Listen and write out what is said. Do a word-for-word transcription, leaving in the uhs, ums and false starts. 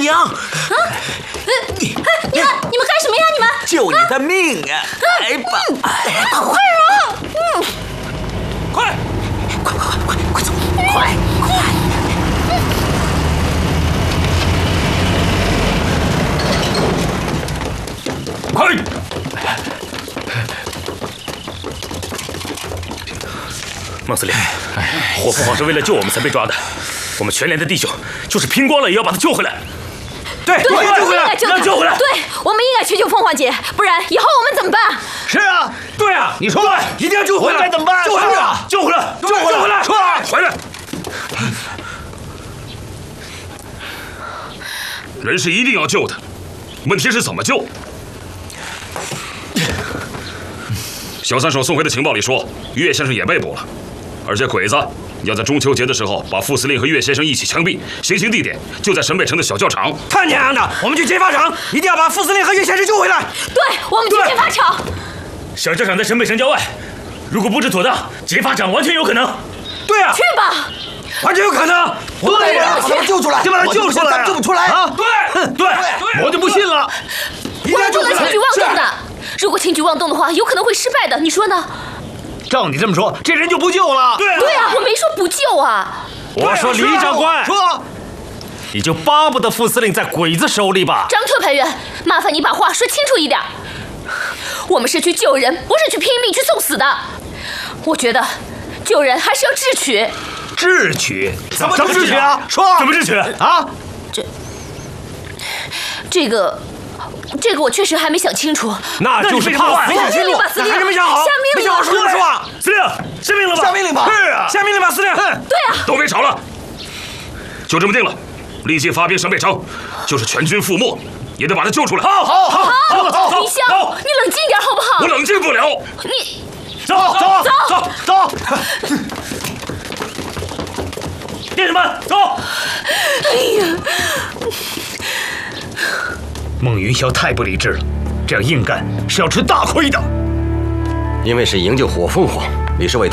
娘！啊！ 你你们你们干什么呀？你们救你的命啊！来吧！ 快啊！嗯， 快快快快快走！快快！ 快！孟司令，火凤凰是为了救我们才被抓的，我们全连的弟兄就是拼光了也要把他救回来。 对， 对， 救回来， 要救回来！ 对，我们应该去救凤凰姐，不然以后我们怎么办？ 是啊， 对啊， 你说一定要救回来， 该怎么办？ 救回来， 救回来， 救回来， 出来，回来！人是一定要救的，问题是怎么救？小三手送回的情报里说，岳先生也被捕了，而且鬼子要在中秋节的时候把副司令和岳先生一起枪毙，行刑地点就在沈北城的小教场。 他娘的，我们去劫法场，一定要把副司令和岳先生救回来。 对，我们去劫法场。 小教场在沈北城郊外，如果布置妥当，劫法场完全有可能。 对啊， 去吧， 完全有可能。 对呀， 把他们救出来， 就把他救出来， 救不出来啊！ 对，对， 我就不信了。 一定要救回来。 不能轻举妄动的。如果轻举妄动的话，有可能会失败的，你说呢？ 照你这么说，这人就不救了。 对啊， 对啊，我没说不救啊。 我说李长官， 说， 你就巴不得副司令在鬼子手里吧？ 张特派员，麻烦你把话说清楚一点。我们是去救人，不是去拼命去送死的。我觉得救人还是要智取。 智取？ 怎么智取啊？说怎么智取啊？ 这这个。这个我确实还没想清楚， 那就是怕没想清楚， 司令， 还是没想好， 下命令没想好说什么说话。 司令，下命令吧！ 下命令吧！ 是啊， 下命令吧，司令。 对啊， 都别吵了，就这么定了，立即发兵沈北城，就是全军覆没，也得把他救出来。 好，好，好， 好，林香，你冷静一点好不好？ 我冷静不了。 你走走走走走，弟兄们，走！ 哎呀！ 孟云霄太不理智了，这样硬干是要吃大亏的。 因为是营救火凤凰，李侍卫